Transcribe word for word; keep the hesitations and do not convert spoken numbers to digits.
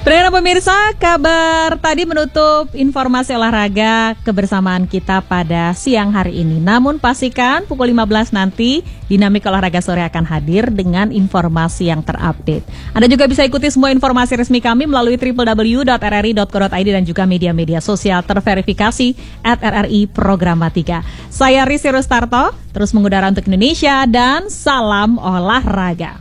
Pendengar pemirsa, kabar tadi menutup informasi olahraga kebersamaan kita pada siang hari ini. Namun pastikan pukul lima belas nanti Dinamika Olahraga Sore akan hadir dengan informasi yang terupdate. Anda juga bisa ikuti semua informasi resmi kami melalui w w w dot r r i dot co dot i d dan juga media-media sosial terverifikasi at R R I Programatika. Saya Risi Rustarto, terus mengudara untuk Indonesia dan salam olahraga.